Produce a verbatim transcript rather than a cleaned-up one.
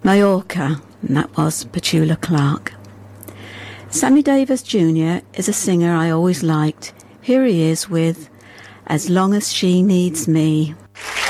Mallorca, and that was Petula Clark. Sammy Davis Junior is a singer I always liked. Here he is with As Long As She Needs Me.